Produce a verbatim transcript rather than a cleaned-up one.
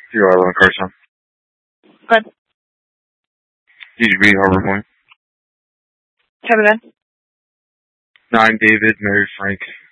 Zero Island Carson. Good. D G B Harbor Point. Kevin. Nine David, Mary Frank.